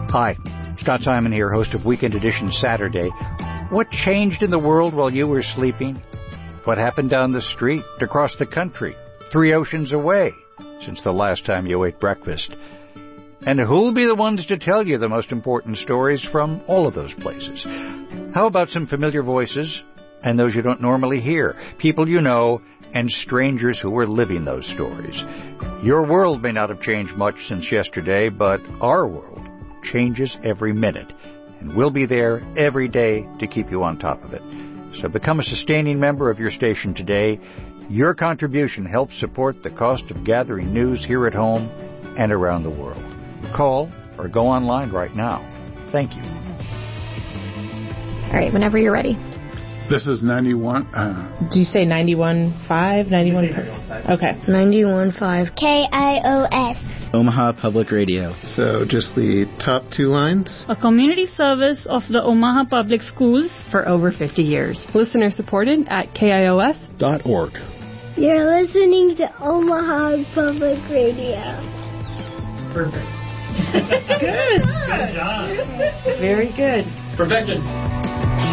Hi, Scott Simon here, host of Weekend Edition Saturday. What changed in the world while you were sleeping? What happened down the street, across the country, 3 oceans away, since the last time you ate breakfast? And who'll be the ones to tell you the most important stories from all of those places? How about some familiar voices and those you don't normally hear, people you know and strangers who are living those stories? Your world may not have changed much since yesterday, but our world changes every minute, and we'll be there every day to keep you on top of it. So become a sustaining member of your station today. Your contribution helps support the cost of gathering news here at home and around the world. Call or go online right now. Thank you. All right, whenever you're ready. This is 91. Do you say 91.5? 91. Okay. 91.5 KIOS. Omaha Public Radio. So just the top 2 lines. A community service of the Omaha Public Schools for over 50 years. Listener supported at KIOS.org. You're listening to Omaha Public Radio. Perfect. Good. Good job. Very good. Perfection.